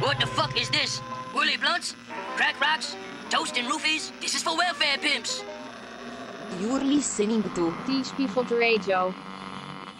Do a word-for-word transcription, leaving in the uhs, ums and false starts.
What the fuck is this? Whirly blunts? Crack rocks? Toast and roofies? This is for welfare pimps. You're listening to Die Spiegel Radio.